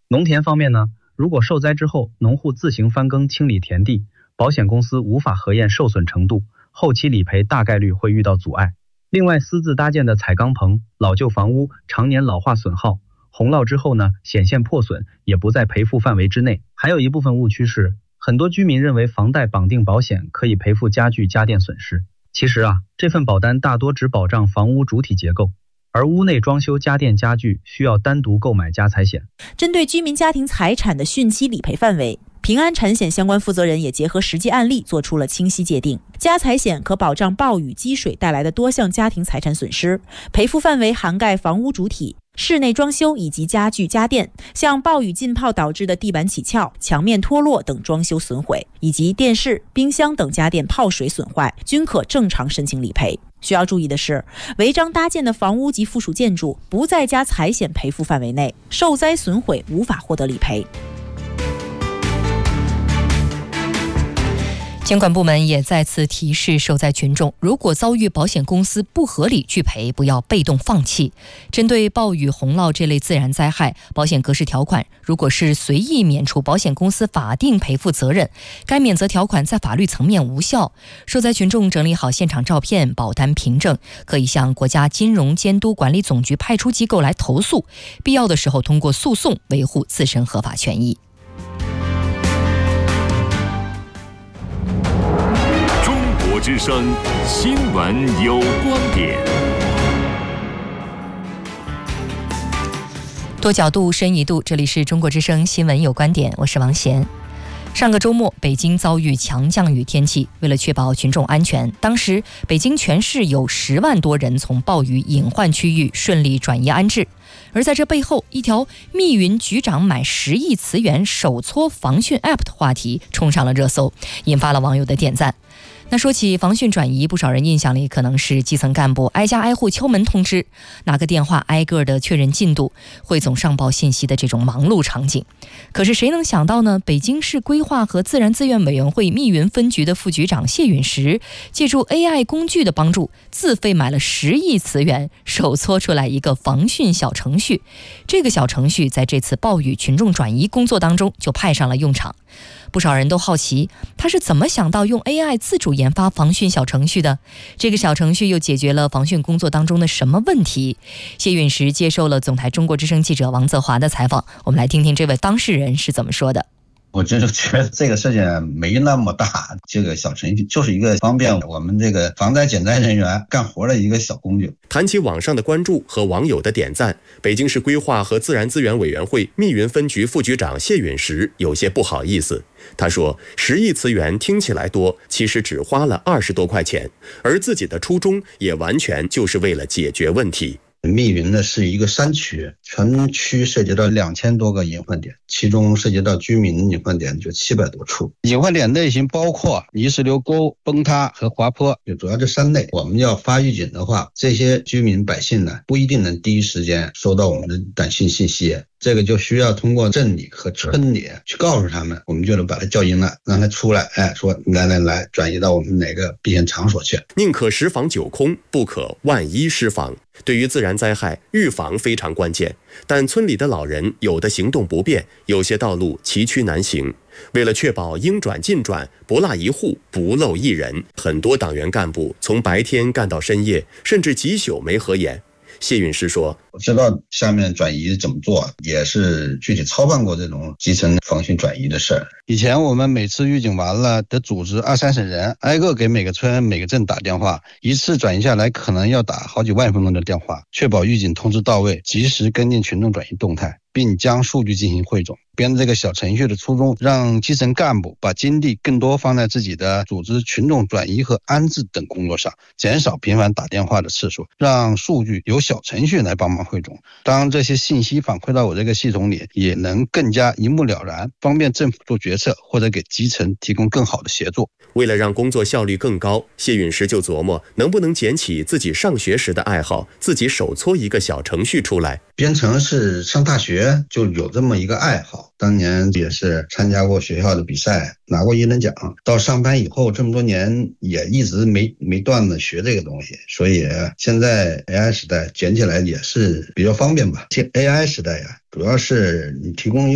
农田方面呢，如果受灾之后，农户自行翻耕清理田地，保险公司无法核验受损程度，后期理赔大概率会遇到阻碍。另外，私自搭建的彩钢棚、老旧房屋常年老化损耗，洪涝之后呢，显现破损，也不在赔付范围之内。还有一部分误区是，很多居民认为房贷绑定保险可以赔付家具家电损失。其实这份保单大多只保障房屋主体结构，而屋内装修家电家具需要单独购买家财险。 针对居民家庭财产的汛期理赔范围，平安产险相关负责人也结合实际案例做出了清晰界定。家财险可保障暴雨积水带来的多项家庭财产损失，赔付范围涵盖房屋主体、室内装修以及家具家电，像暴雨浸泡导致的地板起翘、墙面脱落等装修损毁，以及电视、冰箱等家电泡水损坏，均可正常申请理赔。需要注意的是，违章搭建的房屋及附属建筑不在家财险赔付范围内，受灾损毁无法获得理赔。 监管部门也再次提示受灾群众，如果遭遇保险公司不合理拒赔，不要被动放弃。针对暴雨、洪涝这类自然灾害，保险格式条款如果是随意免除保险公司法定赔付责任，该免责条款在法律层面无效。受灾群众整理好现场照片、保单凭证，可以向国家金融监督管理总局派出机构来投诉，必要的时候通过诉讼维护自身合法权益。 之声新闻有观点， 多角度深一度，这里是中国之声新闻有观点，我是王贤。上个周末，北京遭遇强降雨天气，为了确保群众安全，当时北京全市有10万多人从暴雨隐患区域顺利转移安置。而在这背后，一条密云局长买10亿词元手搓防汛 App 的话题冲上了热搜，引发了网友的点赞。那说起防汛转移，不少人印象里可能是基层干部挨家挨户敲门通知，拿个电话挨个的确认进度，汇总上报信息的这种忙碌场景。可是谁能想到呢？北京市规划和自然资源委员会密云分局的副局长谢允石，借助 AI 工具的帮助，自费买了10亿词元，手搓出来一个防汛小程序。这个小程序在这次暴雨群众转移工作当中就派上了用场。不少人都好奇，他是怎么想到用 AI 自主研发防汛小程序的？这个小程序又解决了防汛工作当中的什么问题？谢允石接受了总台中国之声记者王泽华的采访，我们来听听这位当事人是怎么说的。 我觉得这个事情没那么大，这个小程序就是一个方便我们这个防灾减灾人员干活的一个小工具。 谈起网上的关注和网友的点赞，北京市规划和自然资源委员会密云分局副局长谢允石有些不好意思。他说10亿词元听起来多，其实只花了20多块钱，而自己的初衷也完全就是为了解决问题。 密云呢是一个山区，全区涉及到2000多个隐患点，其中涉及到居民隐患点就700多处。隐患点类型包括泥石流沟、崩塌和滑坡，就主要这3类。我们要发预警的话，这些居民百姓呢不一定能第一时间收到我们的短信信息，这个就需要通过镇里和村里去告诉他们，我们就能把他叫进来，让他出来，说来转移到我们哪个避险场所去。 宁可10防9空，不可万一失防。对于自然灾害，预防非常关键，但村里的老人有的行动不便，有些道路崎岖难行。为了确保应转尽转，不落一户，不漏一人，很多党员干部从白天干到深夜，甚至几宿没合眼。谢允石说， 我知道下面转移怎么做，也是具体操办过这种基层防汛转移的事儿。以前我们每次预警完了得组织20-30人，挨个给每个村每个镇打电话，一次转移下来可能要打好几万分钟的电话，确保预警通知到位，及时跟进群众转移动态，并将数据进行汇总。编这个小程序的初衷，让基层干部把精力更多放在自己的组织群众转移和安置等工作上，减少频繁打电话的次数，让数据由小程序来帮忙汇总。当这些信息反馈到我这个系统里，也能更加一目了然，方便政府做决策或者给基层提供更好的协作。 为了让工作效率更高，谢允石就琢磨能不能捡起自己上学时的爱好，自己手搓一个小程序出来。 编程是上大学就有这么一个爱好，当年也是参加过学校的比赛，拿过1等奖。到上班以后这么多年也一直没断的学这个东西，所以现在 AI 时代捡起来也是比较方便吧。AI 时代呀，主要是你提供